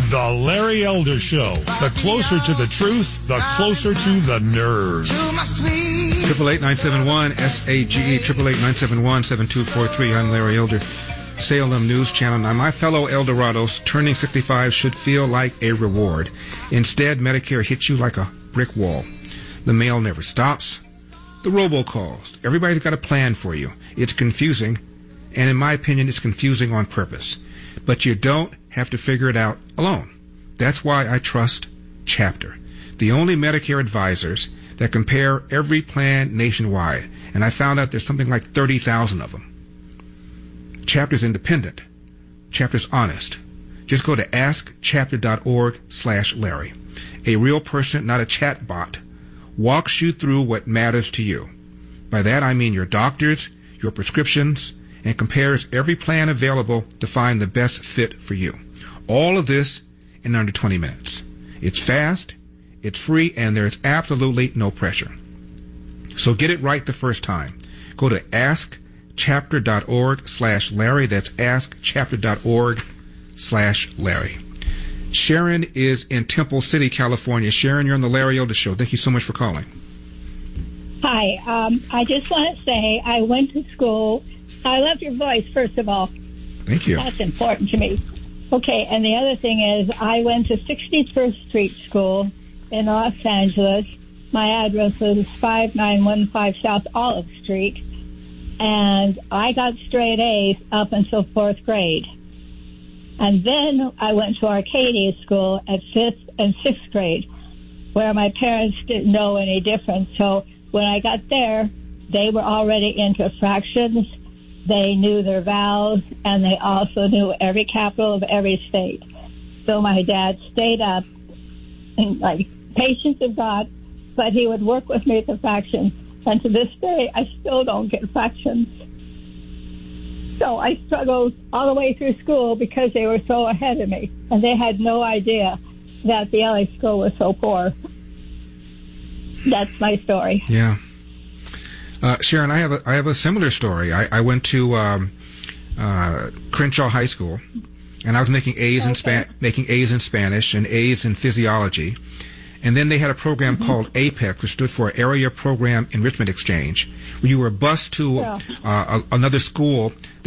The Larry Elder Show. The closer to the truth, the closer to the nerves. 888-971-SAGE, 888-971-7243. I'm Larry Elder, Salem News Channel. Now, my fellow Eldorados, turning 65 should feel like a reward. Instead, Medicare hits you like a brick wall. The mail never stops. The robocalls. Everybody's got a plan for you. It's confusing, and in my opinion, it's confusing on purpose. But you don't have to figure it out alone. That's why I trust Chapter, the only Medicare advisors that compare every plan nationwide. And I found out there's something like 30,000 of them. Chapter's independent. Chapter's honest. Just go to askchapter.org/Larry. A real person, not a chat bot, walks you through what matters to you. By that I mean your doctors, your prescriptions, and compares every plan available to find the best fit for you. All of this in under 20 minutes. It's fast, it's free, and there's absolutely no pressure. So get it right the first time. Go to askchapter.org/Larry. That's askchapter.org/Larry. Sharon is in Temple City, California. Sharon, you're on the Larry Elder Show. Thank you so much for calling. Hi. I just want to say I went to school. I love your voice, first of all. Thank you. That's important to me. Okay, and the other thing is I went to 61st Street School in Los Angeles. My address was 5915 South Olive Street, and I got straight A's up until 4th grade. And then I went to Arcadia School at 5th and 6th grade, where my parents didn't know any difference. So when I got there, they were already into fractions. They knew their vowels, and they also knew every capital of every state. So my dad stayed up, and like patience of God, but he would work with me at the fractions. And to this day, I still don't get fractions. So I struggled all the way through school because they were so ahead of me, and they had no idea that the LA school was so poor. That's my story. Yeah. Sharon, I have a similar story. I went to Crenshaw High School, and I was making A's in Spanish and A's in physiology. And then they had a program called APEX, which stood for Area Program Enrichment Exchange, where you were bused to another school